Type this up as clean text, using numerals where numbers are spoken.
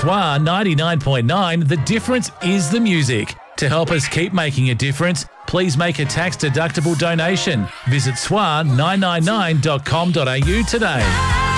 SWR 99.9, the difference is the music. To help us keep making a difference, please make a tax-deductible donation. Visit swar999.com.au today.